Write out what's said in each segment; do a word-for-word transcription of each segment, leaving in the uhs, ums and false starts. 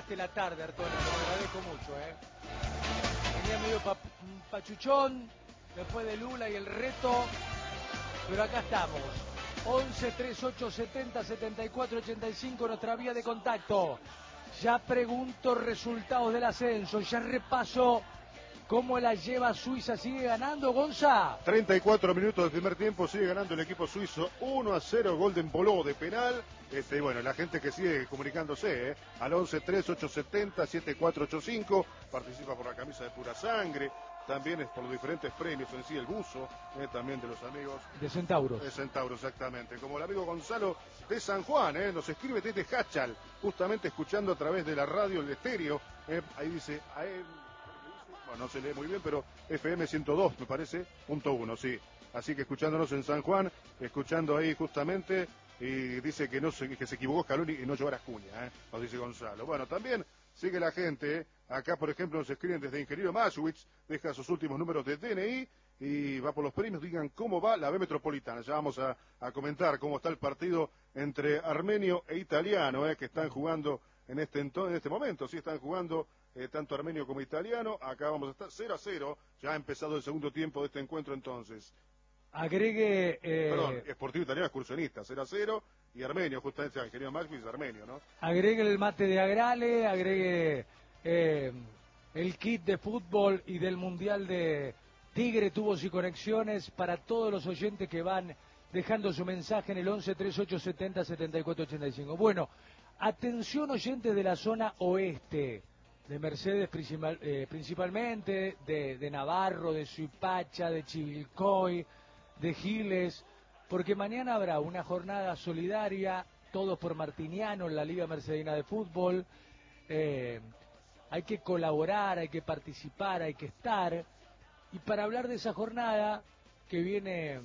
alegraste la tarde, Artona, te lo agradezco mucho, ¿eh? Venía medio pa pachuchón, después de Lula y el reto, pero acá estamos. once, treinta y ocho, setenta, setenta y cuatro, ochenta y cinco, nuestra vía de contacto. Ya pregunto resultados del ascenso, ya repaso cómo la lleva Suiza. ¿Sigue ganando, Gonza? treinta y cuatro minutos del primer tiempo, sigue ganando el equipo suizo uno a cero, gol de Embolo de penal. Este, y bueno, la gente que sigue comunicándose, ¿eh? Al once, treinta y ocho, setenta, setenta y cuatro ochenta y cinco, participa por la camisa de Pura Sangre, también es por los diferentes premios en sí, el buzo, eh, también de los amigos de Centauros. De Centauros, exactamente. Como el amigo Gonzalo de San Juan, eh, nos escribe desde Hachal, justamente escuchando a través de la radio, el estéreo, eh, ahí dice, a él, bueno, no se lee muy bien, pero F M ciento dos, me parece, punto uno, sí. Así que escuchándonos en San Juan, escuchando ahí justamente, y dice que no se, que se equivocó Scaloni y no llevar a Acuña, ¿eh? Nos dice Gonzalo. Bueno, también sigue la gente, ¿eh? Acá por ejemplo nos escriben desde Ingeniero Maschwitz, deja sus últimos números de D N I y va por los premios, digan cómo va la B Metropolitana. Ya vamos a, a comentar cómo está el partido entre armenio e italiano, ¿eh? Que están jugando en este, en este momento, sí están jugando eh, tanto armenio como italiano. Acá vamos a estar cero a cero, ya ha empezado el segundo tiempo de este encuentro entonces. Agregue... Eh... Perdón, Sportivo Italiano excursionista, cero a cero, y Armenio, justamente, el ingeniero Max es Armenio, ¿no? Agregue el mate de Agrale, agregue eh, el kit de fútbol y del Mundial de Tigre, Tubos y Conexiones para todos los oyentes que van dejando su mensaje en el once, treinta y ocho, setenta, setenta y cuatro ochenta y cinco. Bueno, atención oyentes de la zona oeste, de Mercedes principal, eh, principalmente, de, de Navarro, de Suipacha, de Chivilcoy, de Giles, porque mañana habrá una jornada solidaria, todos por Martiniano, en la Liga Mercedina de Fútbol. Eh, hay que colaborar, hay que participar, hay que estar. Y para hablar de esa jornada que viene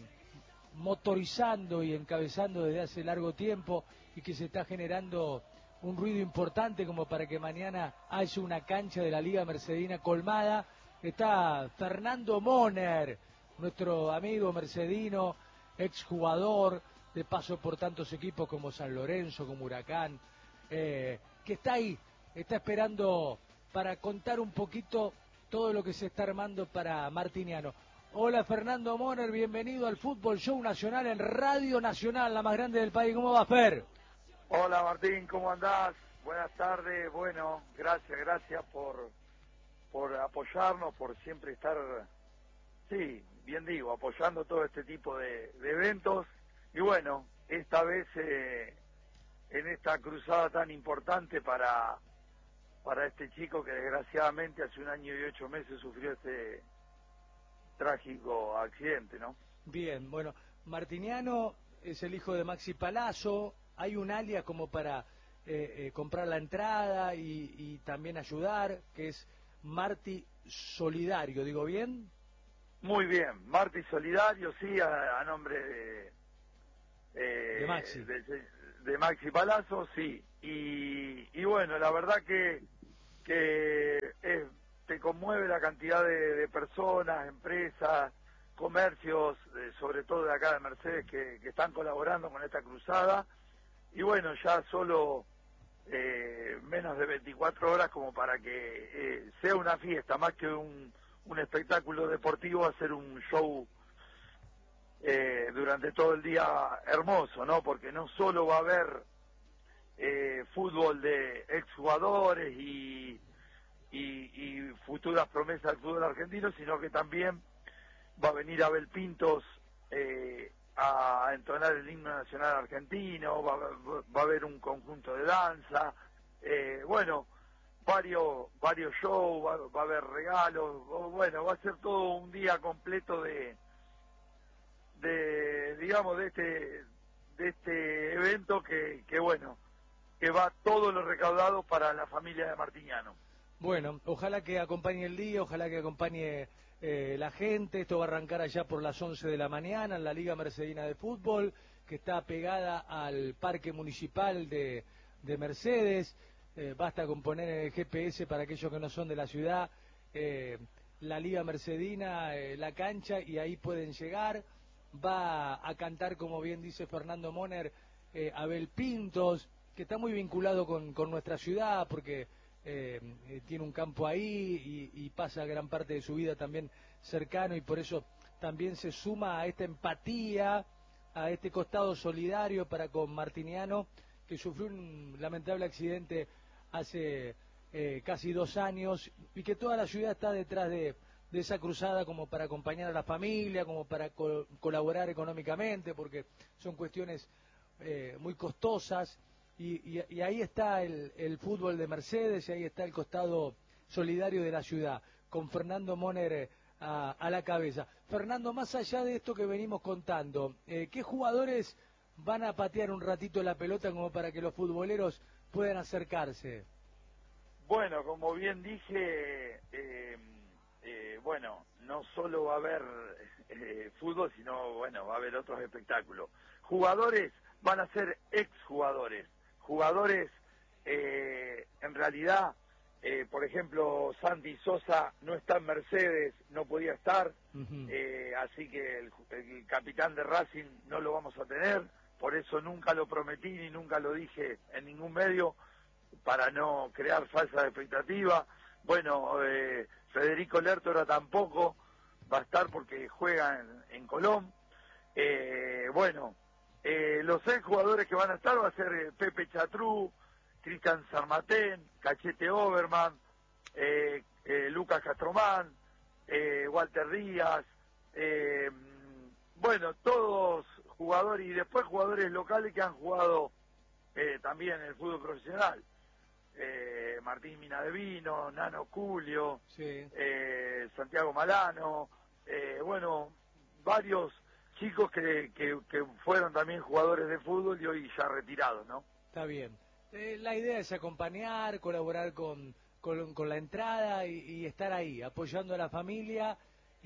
motorizando y encabezando desde hace largo tiempo y que se está generando un ruido importante como para que mañana haya una cancha de la Liga Mercedina colmada, está Fernando Moner, nuestro amigo mercedino, exjugador, de paso por tantos equipos como San Lorenzo, como Huracán, eh, que está ahí, está esperando para contar un poquito todo lo que se está armando para Martiniano. Hola Fernando Moner, bienvenido al Fútbol Show Nacional en Radio Nacional, la más grande del país. ¿Cómo va, Fer? Hola Martín, ¿cómo andás? Buenas tardes, bueno, gracias, gracias por, por apoyarnos, por siempre estar, sí, bien digo, apoyando todo este tipo de, de eventos. Y bueno, esta vez eh, en esta cruzada tan importante para, para este chico que desgraciadamente hace un año y ocho meses sufrió este trágico accidente, ¿no? Bien, bueno, Martiniano es el hijo de Maxi Palazzo, hay un alias como para eh, eh, comprar la entrada y, y también ayudar, que es Marti Solidario, ¿digo bien? Muy bien, Marti Solidario, sí, a, a nombre de, eh, de Maxi. De, de Maxi Palazzo, sí, y, y bueno, la verdad que, que es, te conmueve la cantidad de, de personas, empresas, comercios, eh, sobre todo de acá de Mercedes, que, que están colaborando con esta cruzada. Y bueno, ya solo eh, menos de veinticuatro horas como para que eh, sea una fiesta, más que un, un espectáculo deportivo, hacer un show eh, durante todo el día hermoso, ¿no? Porque no solo va a haber eh, fútbol de exjugadores y, y, y futuras promesas del fútbol argentino, sino que también va a venir Abel Pintos eh, a entonar el himno nacional argentino, va, va a haber un conjunto de danza, eh, bueno, varios varios shows, va, va a haber regalos, bueno, va a ser todo un día completo de, de digamos, de este de este evento que, que bueno, que va todo lo recaudado para la familia de Martiniano. Bueno, ojalá que acompañe el día, ojalá que acompañe eh, la gente. Esto va a arrancar allá por las once de la mañana en la Liga Mercedina de Fútbol, que está pegada al Parque Municipal de, de Mercedes. Eh, basta con poner en el G P S para aquellos que no son de la ciudad, eh, la Liga Mercedina, eh, la cancha, y ahí pueden llegar. Va a cantar, como bien dice Fernando Moner, eh, Abel Pintos, que está muy vinculado con, con nuestra ciudad, porque eh, eh, tiene un campo ahí y, y pasa gran parte de su vida también cercano, y por eso también se suma a esta empatía, a este costado solidario para con Martiniano, que sufrió un lamentable accidente hace eh, casi dos años, y que toda la ciudad está detrás de, de esa cruzada como para acompañar a la familia, como para co colaborar económicamente, porque son cuestiones eh, muy costosas, y, y, y ahí está el, el fútbol de Mercedes, y ahí está el costado solidario de la ciudad, con Fernando Moner a, a la cabeza. Fernando, más allá de esto que venimos contando, eh, ¿qué jugadores van a patear un ratito la pelota como para que los futboleros puedan acercarse? Bueno, como bien dije, eh, eh, bueno, no solo va a haber eh, fútbol, sino, bueno, va a haber otros espectáculos. Jugadores van a ser exjugadores, jugadores, eh, en realidad, eh, por ejemplo, Santi Sosa no está en Mercedes, no podía estar, uh-huh. eh, así que el, el capitán de Racing no lo vamos a tener, por eso nunca lo prometí ni nunca lo dije en ningún medio, para no crear falsas expectativas. Bueno, eh, Federico Lertora tampoco va a estar porque juega en, en Colón. Eh, bueno, eh, los seis jugadores que van a estar va a ser eh, Pepe Chatrú, Cristian Sarmatén, Cachete Oberman, eh, eh, Lucas Castromán, eh, Walter Díaz, eh, bueno, todos jugadores, y después jugadores locales que han jugado eh, también en el fútbol profesional. Eh, Martín Minadevino, Nano Julio, sí. eh, Santiago Malano, eh, bueno, varios chicos que, que, que fueron también jugadores de fútbol y hoy ya retirados, ¿no? Está bien. Eh, la idea es acompañar, colaborar con, con, con la entrada y, y estar ahí, apoyando a la familia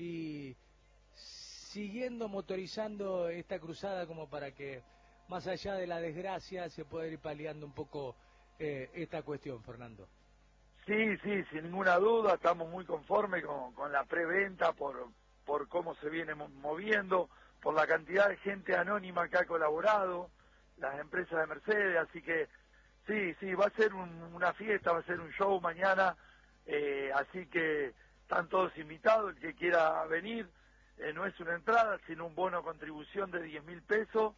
y siguiendo motorizando esta cruzada como para que, más allá de la desgracia, se pueda ir paliando un poco Eh, esta cuestión, Fernando. Sí, sí, sin ninguna duda, estamos muy conformes con, con la preventa, por, por cómo se viene moviendo, por la cantidad de gente anónima que ha colaborado, las empresas de Mercedes, así que sí, sí, va a ser un, una fiesta, va a ser un show mañana, eh, así que están todos invitados, el que quiera venir, eh, no es una entrada, sino un bono contribución de diez mil pesos,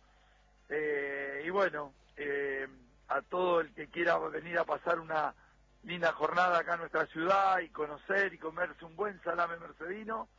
eh, y bueno, eh, a todo el que quiera venir a pasar una linda jornada acá en nuestra ciudad y conocer y comerse un buen salame mercedino,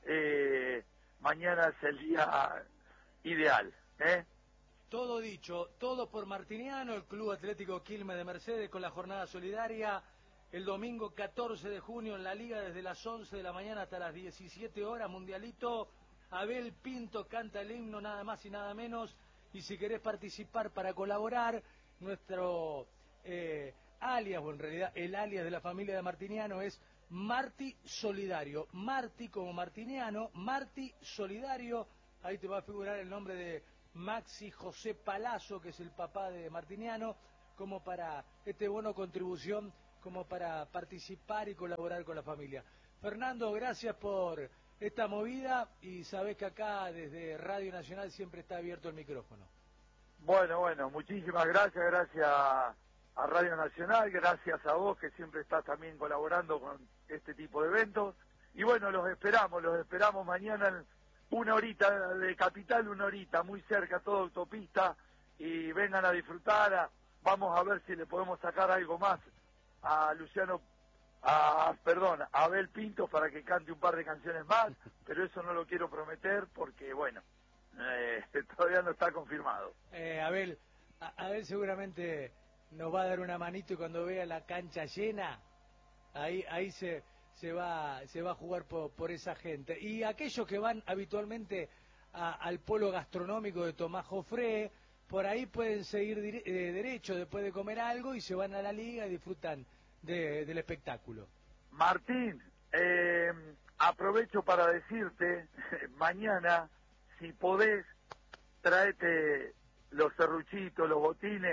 eh, mañana es el día ideal, ¿eh? Todo dicho, todo por Martiniano, el Club Atlético Quilmes de Mercedes, con la jornada solidaria el domingo catorce de junio en la Liga, desde las once de la mañana hasta las diecisiete horas, Mundialito. Abel Pinto canta el himno, nada más y nada menos, y si querés participar para colaborar, nuestro eh, alias, o en realidad el alias de la familia de Martiniano es Marti Solidario. Marti como Martiniano, Marti Solidario. Ahí te va a figurar el nombre de Maxi José Palazzo, que es el papá de Martiniano, como para este bono contribución, como para participar y colaborar con la familia. Fernando, gracias por esta movida, y sabés que acá desde Radio Nacional siempre está abierto el micrófono. Bueno, bueno, muchísimas gracias, gracias a Radio Nacional, gracias a vos que siempre estás también colaborando con este tipo de eventos. Y bueno, los esperamos, los esperamos mañana en una horita de Capital, una horita, muy cerca, toda autopista, y vengan a disfrutar. A, vamos a ver si le podemos sacar algo más a Luciano, a, perdón, a Abel Pinto para que cante un par de canciones más, pero eso no lo quiero prometer porque, bueno, Eh, todavía no está confirmado. Eh, Abel, a, Abel seguramente nos va a dar una manito, y cuando vea la cancha llena, ahí ahí se se va se va a jugar por, por esa gente. Y aquellos que van habitualmente a, al polo gastronómico de Tomás Jofré, por ahí pueden seguir dire, eh, derecho después de comer algo y se van a la liga y disfrutan de, del espectáculo. Martín, eh, aprovecho para decirte, mañana, si podés, tráete los serruchitos, los botines,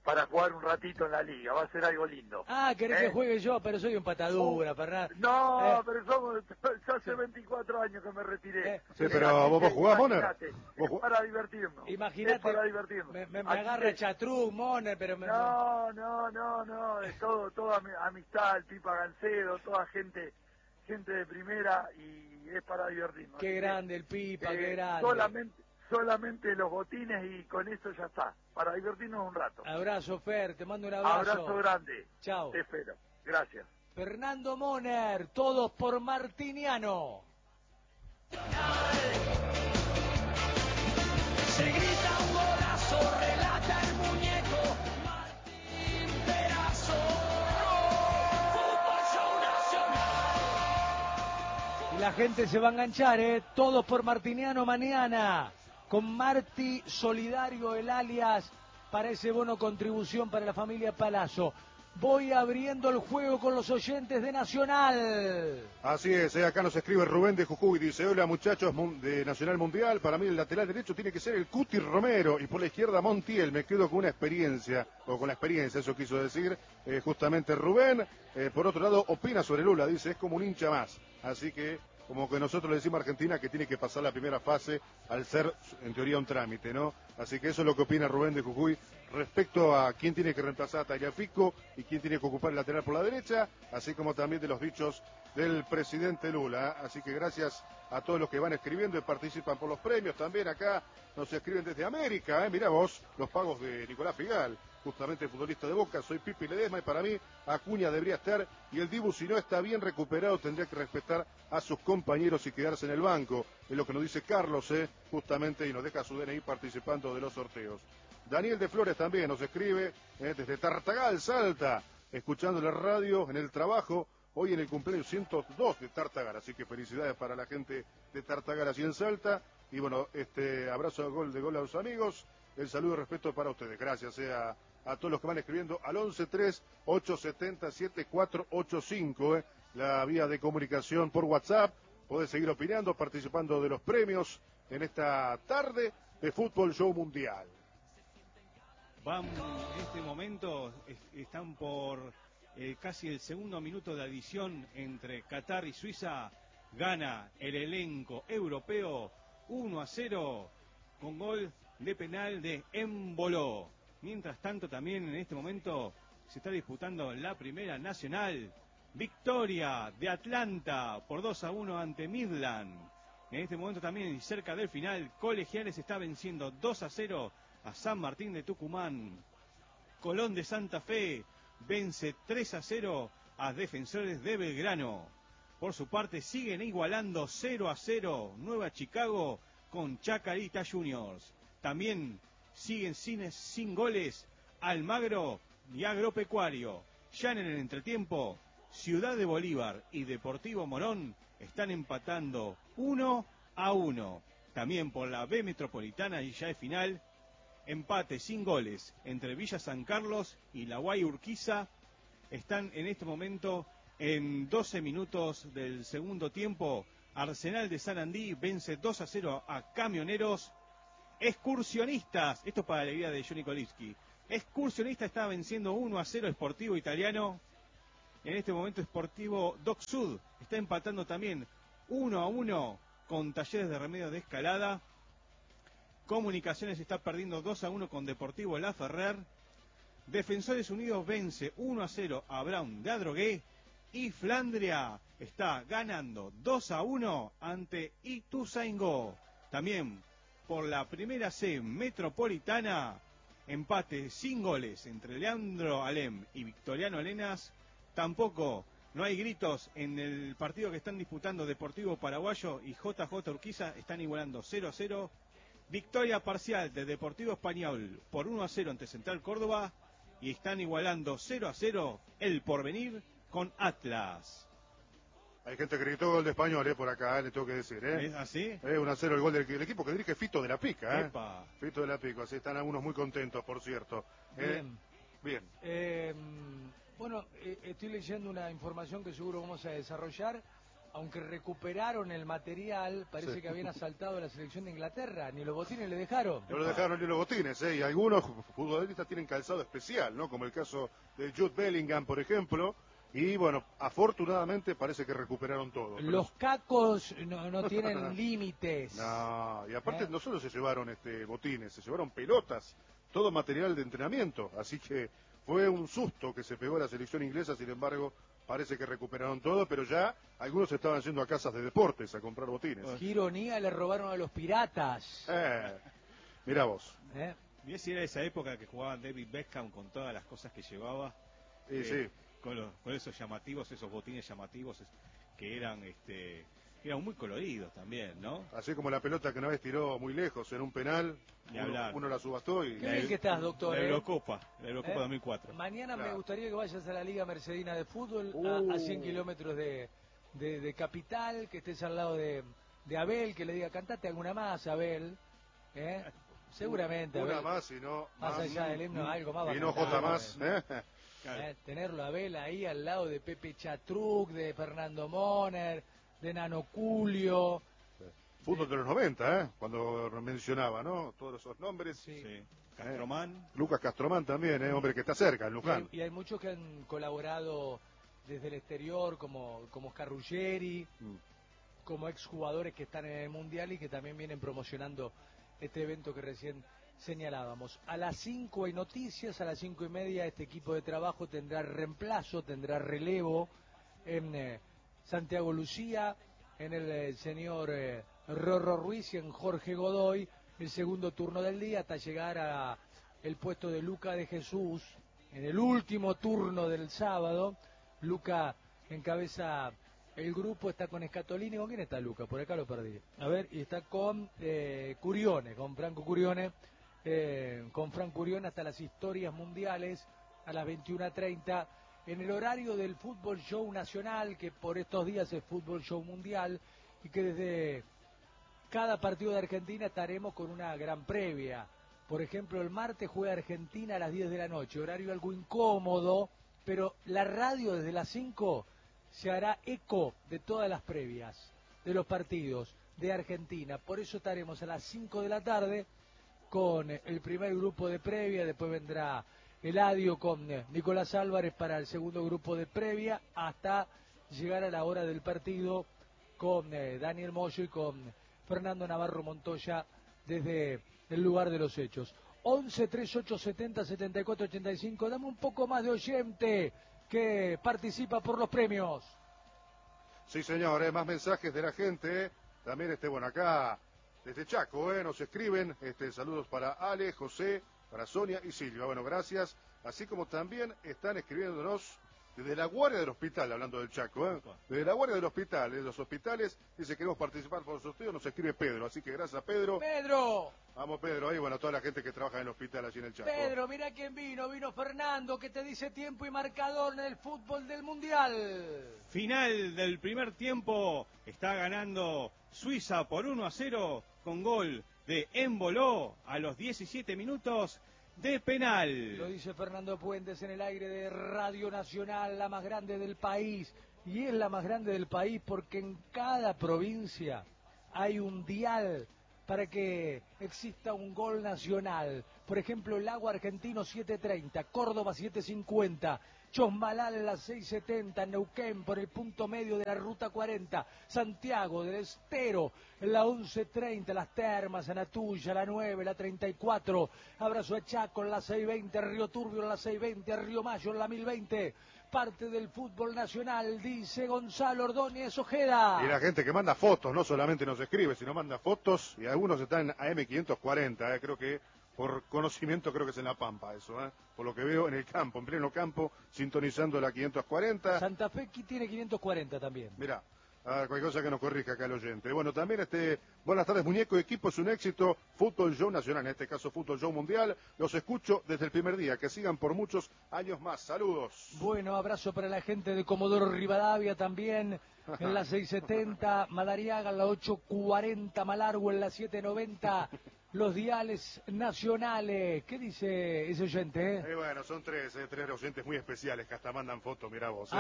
para jugar un ratito en la liga, va a ser algo lindo. Ah, querés ¿Eh? que juegue yo, pero soy un patadura, Fernando. No, Eh, pero somos, yo hace veinticuatro años que me retiré. Eh, Sí, Eh, pero así vos, que vos jugás, Moner. imagínate, ¿Vos jugás? Es para divertirnos. Imagínate, Es para divertirnos. me, me, me Así agarra que- Chatrú, Moner, pero me... No, no, no, no, es todo, toda mi- amistad, el Pipa Gancedo, toda gente, gente de primera y es para divertirnos. Qué Así que, grande el Pipa, eh, qué grande. Solamente, solamente los botines y con eso ya está, para divertirnos un rato. Abrazo, Fer, te mando un abrazo. Abrazo grande. Chao. Te espero. Gracias. Fernando Moner, todos por Martiniano. Se grita un golazo, relata el muñeco Martín Perazo. Fútbol Show Nacional. Y la gente se va a enganchar, ¿eh? Todos por Martiniano mañana. Con Marti Solidario, el alias, para ese bono contribución para la familia Palazzo. Voy abriendo el juego con los oyentes de Nacional. Así es, eh, acá nos escribe Rubén de Jujuy, dice, hola muchachos de Nacional Mundial, para mí el lateral derecho tiene que ser el Cuti Romero y por la izquierda Montiel, me quedo con una experiencia, o con la experiencia, eso quiso decir eh, justamente Rubén. Eh, por otro lado, opina sobre Lula, dice, es como un hincha más, así que como que nosotros le decimos a Argentina que tiene que pasar la primera fase al ser, en teoría, un trámite, ¿no? Así que eso es lo que opina Rubén de Jujuy respecto a quién tiene que reemplazar a Tagliafico y quién tiene que ocupar el lateral por la derecha, así como también de los dichos del presidente Lula. Así que gracias a todos los que van escribiendo y participan por los premios. También acá nos escriben desde América, ¿eh? Mirá vos, los pagos de Nicolás Figal, justamente futbolista de Boca. Soy Pipi Ledesma y para mí Acuña debería estar y el Dibu, si no está bien recuperado, tendría que respetar a sus compañeros y quedarse en el banco. Es lo que nos dice Carlos, ¿eh? Justamente, y nos deja su D N I participando de los sorteos. Daniel de Flores también nos escribe eh, desde Tartagal, Salta, escuchando la radio en el trabajo, hoy en el cumpleaños ciento dos de Tartagal, así que felicidades para la gente de Tartagal así en Salta, y bueno, este abrazo de gol de gol a los amigos, el saludo y respeto para ustedes, gracias eh, a, a todos los que van escribiendo al once tres ocho siete cero siete cuatro ocho cinco, eh, la vía de comunicación por WhatsApp, podés seguir opinando, participando de los premios en esta tarde de Fútbol Show Mundial. Van en este momento, es, están por eh, casi el segundo minuto de adición entre Qatar y Suiza. Gana el elenco europeo uno a cero con gol de penal de Embolo. Mientras tanto, también en este momento se está disputando la primera nacional. Victoria de Atlanta por dos a uno ante Midland. En este momento también, cerca del final, Colegiales está venciendo dos a cero a San Martín de Tucumán. Colón de Santa Fe vence tres a cero a Defensores de Belgrano. Por su parte siguen igualando cero a cero Nueva Chicago con Chacarita Juniors. También siguen sin, sin goles Almagro y Agropecuario. Ya en el entretiempo, Ciudad de Bolívar y Deportivo Morón están empatando uno a uno. También por la B Metropolitana y ya es final. Empate sin goles entre Villa San Carlos y La Guay Urquiza. Están en este momento en doce minutos del segundo tiempo. Arsenal de Sarandí vence dos a cero a Camioneros. Excursionistas, esto es para la alegría de Johnny Kolivsky. Excursionista está venciendo uno a cero Sportivo Italiano. En este momento Sportivo Doc Sud está empatando también uno a uno con Talleres de Remedios de Escalada. Comunicaciones está perdiendo dos a uno con Deportivo La Ferrer. Defensores Unidos vence uno a cero a Brown de Adrogué. Y Flandria está ganando dos a uno ante Ituzaingó. También por la primera C Metropolitana, empate sin goles entre Leandro Alem y Victoriano Arenas. Tampoco no hay gritos en el partido que están disputando Deportivo Paraguayo y J J Urquiza, están igualando cero a cero. Victoria parcial de Deportivo Español por uno a cero ante Central Córdoba y están igualando cero a cero el Porvenir con Atlas. Hay gente que gritó gol de Español, eh, por acá, eh, le tengo que decir, ¿eh? ¿Es así? Eh, uno a cero el gol del, del equipo que dirige Fito de la Pica, ¿eh? Epa. Fito de la Pica, así están algunos muy contentos, por cierto. Eh, Bien. Bien. Eh, bueno, eh, estoy leyendo una información que seguro vamos a desarrollar. aunque recuperaron el material, parece Sí. que habían asaltado a la selección de Inglaterra, ni los botines le dejaron. No lo dejaron ni los botines, ¿eh? Y algunos futbolistas tienen calzado especial, ¿no? Como el caso de Jude Bellingham, por ejemplo. Y bueno, afortunadamente parece que recuperaron todo. Pero- Los cacos no, no tienen límites. No, y aparte ¿Eh? no solo se llevaron este botines, se llevaron pelotas, todo material de entrenamiento. Así que fue un susto que se pegó a la selección inglesa, sin embargo, parece que recuperaron todo, pero ya algunos estaban yendo a casas de deportes a comprar botines. Qué ironía, le robaron a los piratas. Eh, mirá vos. ¿Eh? Mirá si era esa época que jugaba David Beckham con todas las cosas que llevaba. Y eh, sí. Con, los- con esos llamativos, esos botines llamativos es- que eran este eran muy coloridos también, ¿no? Así como la pelota que una vez tiró muy lejos en un penal, Ni uno, hablar. uno la subastó y... Qué bien que estás, doctor. La ¿eh? Eurocopa, la Eurocopa ¿Eh? dos mil cuatro. Mañana Claro. me gustaría que vayas a la Liga Mercedina de Fútbol, Uh. a, a cien kilómetros de, de, de Capital, que estés al lado de, de Abel, que le diga, cantate alguna más, Abel. ¿Eh? Seguramente, Una Abel. más y no... Más allá del himno, algo más va a Y no cantar, J más, ¿eh? ¿eh? Claro. Eh, tenerlo a Abel ahí al lado de Pepe Chatruc, de Fernando Moner, de Nano Culio. Fútbol de los noventa, ¿eh? Cuando mencionaba, ¿no? Todos esos nombres. Sí. Sí. Castromán. Lucas Castromán también, ¿eh? Hombre que está cerca, en Y Luján. hay, y hay muchos que han colaborado desde el exterior, como, como Oscar Ruggeri, Mm. como exjugadores que están en el Mundial y que también vienen promocionando este evento que recién señalábamos. A las cinco hay noticias, a las cinco y media este equipo de trabajo tendrá reemplazo, tendrá relevo en eh, Santiago Lucía, en el eh, señor eh, Rorro Ruiz y en Jorge Godoy, el segundo turno del día hasta llegar a el puesto de Luca de Jesús, en el último turno del sábado. Luca encabeza el grupo, está con Escatolini. ¿Con quién está Luca? Por acá lo perdí. A ver, y está con eh, Curione, con Franco Curione, eh, con Franco Curione hasta las historias mundiales a las veintiuna treinta, en el horario del Fútbol Show Nacional, que por estos días es Fútbol Show Mundial, y que desde cada partido de Argentina estaremos con una gran previa. Por ejemplo, el martes juega Argentina a las diez de la noche, horario algo incómodo, pero la radio desde las cinco se hará eco de todas las previas de los partidos de Argentina. Por eso estaremos a las cinco de la tarde con el primer grupo de previa, después vendrá Eladio con Nicolás Álvarez para el segundo grupo de previa, hasta llegar a la hora del partido con eh, Daniel Moyo y con Fernando Navarro Montoya desde el lugar de los hechos. once, treinta y ocho, setenta, setenta y cuatro, ochenta y cinco, dame un poco más de oyente que participa por los premios. Sí, señor, ¿eh? Más mensajes de la gente. También, este, bueno, acá desde Chaco, ¿eh? Nos escriben, este, saludos para Ale, José, para Sonia y Silvia. Bueno, gracias. Así como también están escribiéndonos desde la guardia del hospital, hablando del Chaco, ¿eh? Desde la guardia del hospital, de los hospitales, dice que queremos participar por los sorteos, nos escribe Pedro. Así que gracias, Pedro. Pedro, Vamos, Pedro, ahí, bueno, toda la gente que trabaja en el hospital allí en el Chaco. Pedro, mira quién vino, vino Fernando, que te dice tiempo y marcador en el fútbol del Mundial. Final del primer tiempo, está ganando Suiza por uno a cero con gol de Emboló a los diecisiete minutos de Lo penal. dice Fernando Puentes en el aire de Radio Nacional, la más grande del país. Y es la más grande del país porque en cada provincia hay un dial para que exista un gol nacional. Por ejemplo, Lago Argentino siete treinta, Córdoba siete cincuenta, Chosmalal las seis setenta, Neuquén por el punto medio de la ruta cuarenta, Santiago del Estero la once treinta, Las Termas, Anatuya la nueve, la treinta y cuatro, Abrazo a Chaco en la seis veinte, Río Turbio en la seis veinte, Río Mayo en la mil veinte. Parte del fútbol nacional, dice Gonzalo Ordóñez Ojeda. Y la gente que manda fotos, no solamente nos escribe, sino manda fotos, y algunos están en A M quinientos cuarenta, eh, creo que por conocimiento creo que es en La Pampa eso, eh, por lo que veo en el campo, en pleno campo, sintonizando la quinientos cuarenta. Santa Fe aquí tiene quinientos cuarenta también. Mirá, ah, cualquier cosa que nos corrija acá el oyente. Bueno, también este, buenas tardes, muñeco, equipo es un éxito, Fútbol Show Nacional, en este caso Fútbol Show Mundial, los escucho desde el primer día, que sigan por muchos años más, saludos. Bueno, abrazo para la gente de Comodoro Rivadavia también, en la seis setenta, Madariaga en la ocho cuarenta, Malargüe en la siete noventa, los diales nacionales. ¿Qué dice ese oyente? Eh? Eh, bueno, son tres, eh, tres oyentes muy especiales que hasta mandan fotos, mirá vos, Ah, eh.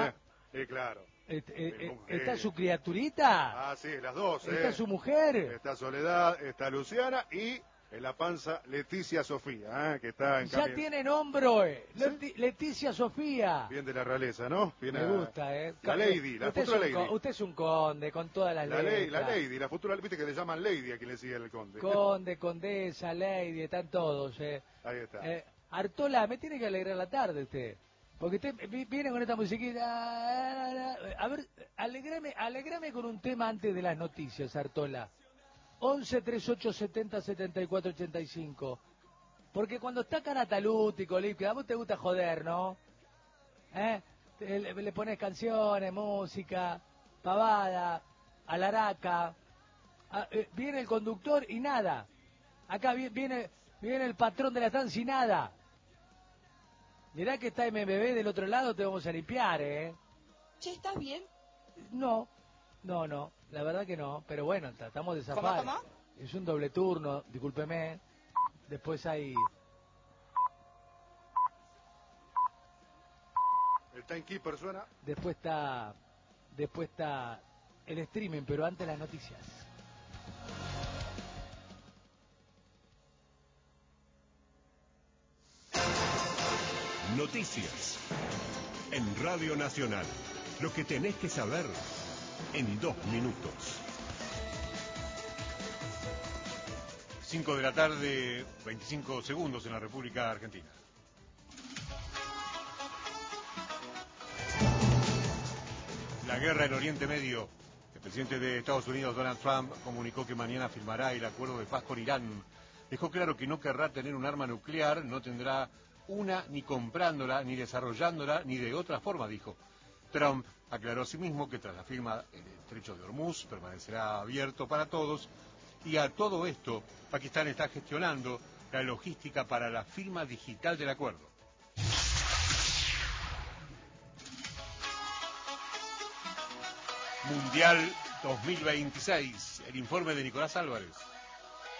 Eh, claro. Eh, eh, Mi eh, mujer. ¿Está su criaturita? Ah, sí, las dos, ¿Está ¿eh? su mujer? Está Soledad, está Luciana y en la panza Leticia Sofía, ¿eh? Que está en Ya cambio. tienen hombro, eh. ¿Sí? Leti- Leticia Sofía. Bien de la realeza, ¿no? Bien Me a- gusta, ¿eh? La lady, la usted es, futura un lady. co- usted es un conde, con todas las La, ley, la letras. lady, la futura, viste que le llaman lady a quien le sigue el conde. Conde, condesa, lady, están todos, eh. Ahí está. Eh, Artola, me tiene que alegrar la tarde usted. Porque usted vi- viene con esta musiquita. A ver, alegrame, alegrame con un tema antes de las noticias, Artola. once treinta y ocho setenta setenta y cuatro ochenta y cinco. Porque cuando está Canataluti, Colip, que a vos te gusta joder, ¿no? ¿Eh? Te- Le, le pones canciones, música, pavada, alaraca. Ah, eh, viene el conductor y nada. Acá vi- viene, viene el patrón de la estancia y nada. Mirá que está M B B del otro lado, te vamos a limpiar, ¿eh? Che, ¿estás bien? No, no, no, la verdad que no, pero bueno, tratamos de zafar. ¿Cómo, cómo? Es un doble turno, discúlpeme. Después hay... El timekeeper suena. Después está... Después está el streaming, pero antes las noticias. Noticias. En Radio Nacional. Lo que tenés que saber en dos minutos. cinco de la tarde, veinticinco segundos en la República Argentina. La guerra en Oriente Medio. El presidente de Estados Unidos, Donald Trump, comunicó que mañana firmará el acuerdo de paz con Irán. Dejó claro que no querrá tener un arma nuclear, no tendrá una ni comprándola, ni desarrollándola, ni de otra forma, dijo. Trump aclaró asimismo que tras la firma el estrecho de Hormuz permanecerá abierto para todos, y a todo esto Pakistán está gestionando la logística para la firma digital del acuerdo. Mundial dos mil veintiséis, el informe de Nicolás Álvarez.